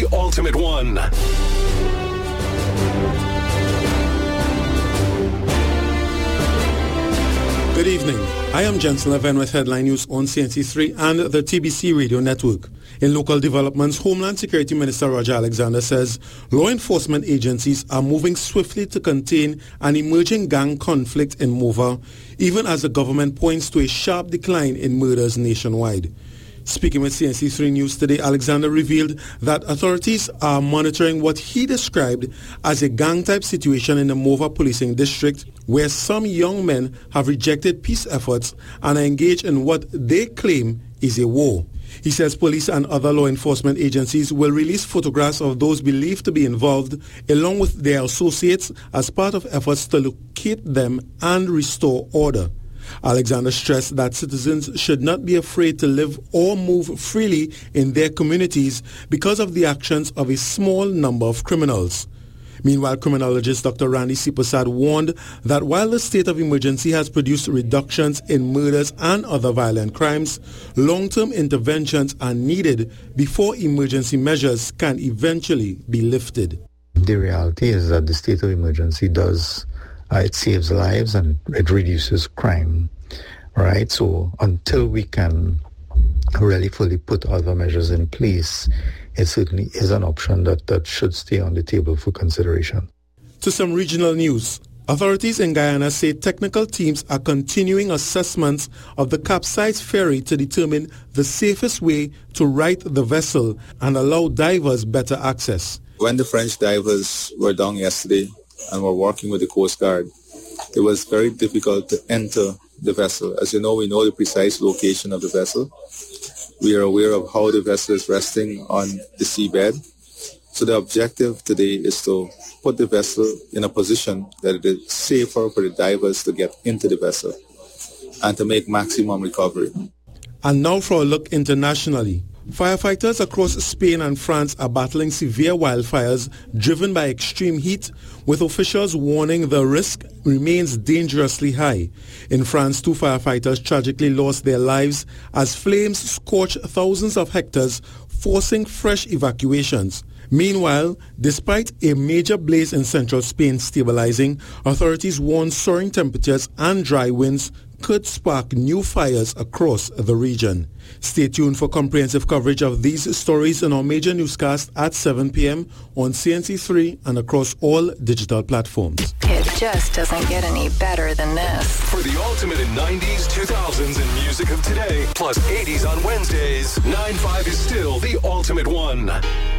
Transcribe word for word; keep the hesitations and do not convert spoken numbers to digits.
the ultimate one. Good evening. I am Jensen Levin with Headline News on C N C three and the T B C Radio Network. In local developments, Homeland Security Minister Roger Alexander says law enforcement agencies are moving swiftly to contain an emerging gang conflict in Mova, even as the government points to a sharp decline in murders nationwide. Speaking with C N C three News today, Alexander revealed that authorities are monitoring what he described as a gang-type situation in the Mova policing district, where some young men have rejected peace efforts and are engaged in what they claim is a war. He says police and other law enforcement agencies will release photographs of those believed to be involved, along with their associates, as part of efforts to locate them and restore order. Alexander stressed that citizens should not be afraid to live or move freely in their communities because of the actions of a small number of criminals. Meanwhile, criminologist Doctor Randy C. Prasad warned that while the state of emergency has produced reductions in murders and other violent crimes, long-term interventions are needed before emergency measures can eventually be lifted. The reality is that the state of emergency does Uh, it saves lives and it reduces crime, right? So until we can really fully put other measures in place, it certainly is an option that, that should stay on the table for consideration. To some regional news. Authorities in Guyana say technical teams are continuing assessments of the capsized ferry to determine the safest way to right the vessel and allow divers better access. When the French divers were down yesterday and were working with the Coast Guard, it was very difficult to enter the vessel. As you know, we know the precise location of the vessel. We are aware of how the vessel is resting on the seabed. So the objective today is to put the vessel in a position that it is safer for the divers to get into the vessel and to make maximum recovery. And now for a look internationally. Firefighters across Spain and France are battling severe wildfires driven by extreme heat, with officials warning the risk remains dangerously high. In France, two firefighters tragically lost their lives as flames scorched thousands of hectares, forcing fresh evacuations. Meanwhile, despite a major blaze in central Spain stabilizing, authorities warn soaring temperatures and dry winds could spark new fires across the region. Stay tuned for comprehensive coverage of these stories in our major newscast at seven p.m. on C N C three and across all digital platforms. It just doesn't get any better than this. For the ultimate in nineties, two thousands, and music of today, plus eighties on Wednesdays, nine five is still the ultimate one.